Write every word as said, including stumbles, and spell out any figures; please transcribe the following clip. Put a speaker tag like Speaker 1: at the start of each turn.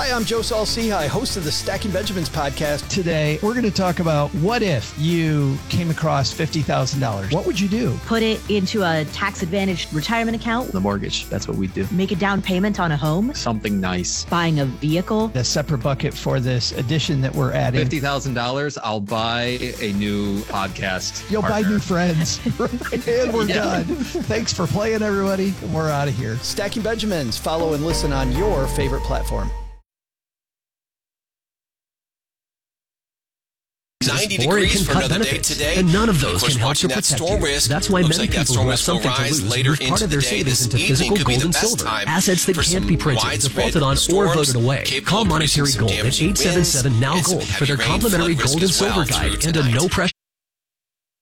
Speaker 1: Hi, I'm Joe Saul-Sehy, host of the Stacking Benjamins podcast.
Speaker 2: Today, we're going to talk about what if you came across fifty thousand dollars? What would you do?
Speaker 3: Put it into a tax-advantaged retirement account.
Speaker 4: The mortgage, that's what we do.
Speaker 3: Make a down payment on a home.
Speaker 4: Something nice.
Speaker 3: Buying a vehicle.
Speaker 2: A separate bucket for this addition that we're adding.
Speaker 4: fifty thousand dollars, I'll buy a new podcast
Speaker 2: You'll
Speaker 4: partner.
Speaker 2: buy new friends. And we're
Speaker 4: Yeah.
Speaker 2: done. Thanks for playing, everybody. We're out of here.
Speaker 1: Stacking Benjamins. Follow and listen on your favorite platform.
Speaker 5: ninety degrees for another day today.
Speaker 6: And none of those
Speaker 5: Of course,
Speaker 6: can help
Speaker 5: watching
Speaker 6: to
Speaker 5: that
Speaker 6: protect
Speaker 5: storm
Speaker 6: you.
Speaker 5: risk,
Speaker 6: That's why
Speaker 5: looks
Speaker 6: many
Speaker 5: like that
Speaker 6: people
Speaker 5: storm
Speaker 6: who have
Speaker 5: risk will
Speaker 6: something to
Speaker 5: rise
Speaker 6: lose
Speaker 5: later
Speaker 6: move part
Speaker 5: into
Speaker 6: of their
Speaker 5: the day.
Speaker 6: savings
Speaker 5: This
Speaker 6: into
Speaker 5: evening
Speaker 6: physical
Speaker 5: could be
Speaker 6: gold
Speaker 5: the
Speaker 6: and
Speaker 5: best
Speaker 6: silver.
Speaker 5: time
Speaker 6: Assets that
Speaker 5: for
Speaker 6: can't
Speaker 5: some
Speaker 6: be printed,
Speaker 5: widespread
Speaker 6: defaulted on, or
Speaker 5: storms
Speaker 6: voted away.
Speaker 5: capable
Speaker 6: Call
Speaker 5: of
Speaker 6: Monetary
Speaker 5: producing some
Speaker 6: Gold at
Speaker 5: damaging
Speaker 6: eight seven seven, N O W
Speaker 5: winds
Speaker 6: Gold
Speaker 5: and some
Speaker 6: for their
Speaker 5: heavy rain
Speaker 6: complimentary
Speaker 5: flood risk
Speaker 6: gold and
Speaker 5: as well
Speaker 6: silver
Speaker 5: through
Speaker 6: guide and a
Speaker 5: tonight.
Speaker 6: no pressure